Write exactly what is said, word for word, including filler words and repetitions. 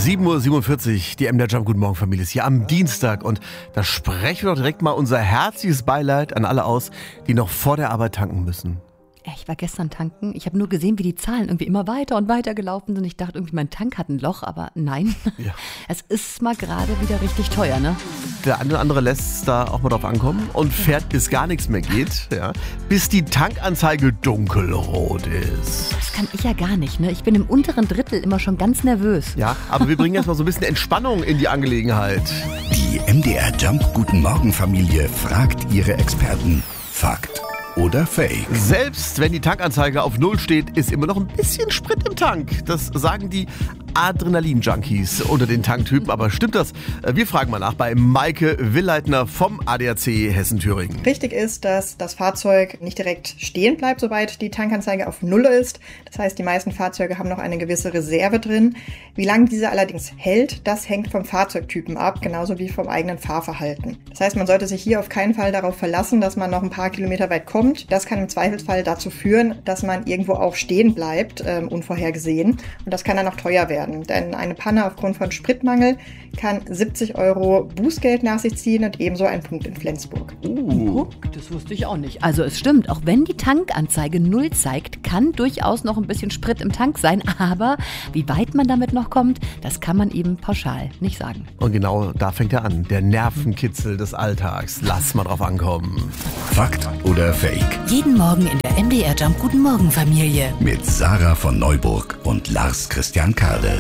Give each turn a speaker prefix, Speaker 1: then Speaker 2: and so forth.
Speaker 1: sieben Uhr siebenundvierzig, die M D R Jump Guten Morgen Familie ist hier am Dienstag und da sprechen wir doch direkt mal unser herzliches Beileid an alle aus, die noch vor der Arbeit tanken müssen.
Speaker 2: Ich war gestern tanken. Ich habe nur gesehen, wie die Zahlen irgendwie immer weiter und weiter gelaufen sind. Ich dachte irgendwie, mein Tank hat ein Loch, aber nein. Ja. Es ist mal gerade wieder richtig teuer, ne?
Speaker 1: Der eine oder andere lässt es da auch mal drauf ankommen und fährt, bis gar nichts mehr geht, ja, bis die Tankanzeige dunkelrot ist.
Speaker 2: Das kann ich ja gar nicht, ne? Ich bin im unteren Drittel immer schon ganz nervös.
Speaker 1: Ja, aber wir bringen jetzt mal so ein bisschen Entspannung in die Angelegenheit.
Speaker 3: Die M D R Jump Guten Morgen Familie fragt ihre Experten. Fakt oder Fake?
Speaker 1: Selbst wenn die Tankanzeige auf Null steht, ist immer noch ein bisschen Sprit im Tank. Das sagen die Adrenalin-Junkies unter den Tanktypen. Aber stimmt das? Wir fragen mal nach bei Maike Willleitner vom A D A C Hessen-Thüringen.
Speaker 4: Richtig ist, dass das Fahrzeug nicht direkt stehen bleibt, sobald die Tankanzeige auf Null ist. Das heißt, die meisten Fahrzeuge haben noch eine gewisse Reserve drin. Wie lange diese allerdings hält, das hängt vom Fahrzeugtypen ab, genauso wie vom eigenen Fahrverhalten. Das heißt, man sollte sich hier auf keinen Fall darauf verlassen, dass man noch ein paar Kilometer weit kommt. Das kann im Zweifelsfall dazu führen, dass man irgendwo auch stehen bleibt, äh, unvorhergesehen. Und das kann dann auch teuer werden. Denn eine Panne aufgrund von Spritmangel kann siebzig Euro Bußgeld nach sich ziehen und ebenso ein Punkt in Flensburg.
Speaker 2: Uh, das wusste ich auch nicht. Also es stimmt, auch wenn die Tankanzeige Null zeigt, kann durchaus noch ein bisschen Sprit im Tank sein. Aber wie weit man damit noch kommt, das kann man eben pauschal nicht sagen.
Speaker 1: Und genau da fängt er an. Der Nervenkitzel des Alltags. Lass mal drauf ankommen.
Speaker 3: Fakt oder Fake?
Speaker 5: Jeden Morgen in der M D R Jump Guten Morgen Familie.
Speaker 3: Mit Sarah von Neuburg und Lars Christian Kade.